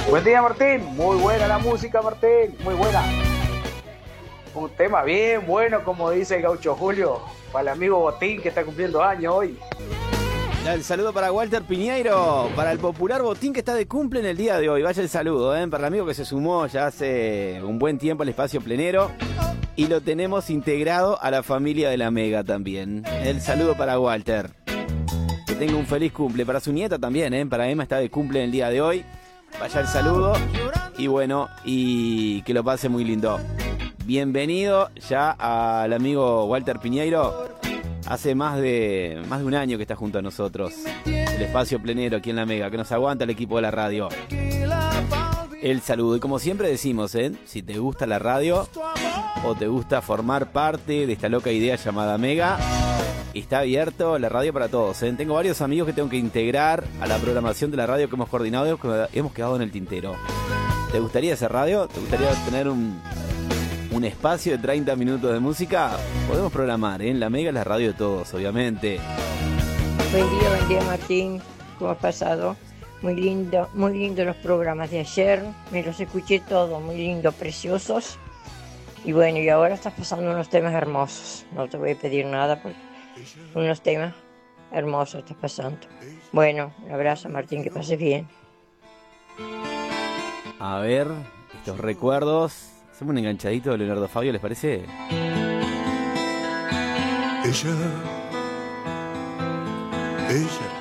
Buen día, Martín. Muy buena la música, Martín. Muy buena. Un tema bien bueno, como dice el Gaucho Julio, para el amigo Botín que está cumpliendo años hoy. El saludo para Walter Piñeiro, para el popular Botín que está de cumple en el día de hoy. Vaya el saludo, para el amigo que se sumó ya hace un buen tiempo al espacio plenero. Y lo tenemos integrado a la familia de la Mega también. El saludo para Walter. Que tenga un feliz cumple. Para su nieta también, para Emma está de cumple en el día de hoy. Vaya el saludo. Y bueno, y que lo pase muy lindo. Bienvenido ya al amigo Walter Piñeiro. Hace más de un año que está junto a nosotros. El espacio plenero aquí en la Mega, que nos aguanta el equipo de la radio. El saludo. Y como siempre decimos, si te gusta la radio o te gusta formar parte de esta loca idea llamada Mega, está abierto la radio para todos. Tengo varios amigos que tengo que integrar a la programación de la radio que hemos coordinado, que hemos quedado en el tintero. ¿Te gustaría hacer radio? ¿Te gustaría tener un espacio de 30 minutos de música? Podemos programar, La Mega es la radio de todos, obviamente. Buen día Martín, ¿cómo has pasado? Muy lindo los programas de ayer, me los escuché todos, muy lindo, preciosos. Y bueno, y ahora estás pasando unos temas hermosos, no te voy a pedir nada porque unos temas hermosos estás pasando. Bueno, un abrazo Martín, que pases bien. A ver, estos recuerdos. Hacemos un enganchadito de Leonardo Fabio, ¿les parece? Ella